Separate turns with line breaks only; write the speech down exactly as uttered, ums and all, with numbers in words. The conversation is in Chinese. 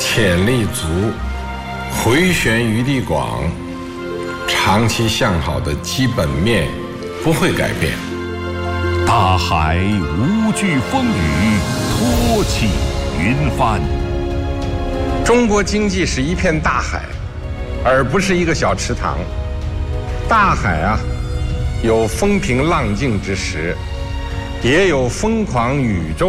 潜力足、回旋余地广、长期向好的基本面不会改变。
大海无惧风雨，托起云帆。
中国经济是一片大海，而不是一个小池塘。大海啊，有风平浪静之时，也有疯狂宇宙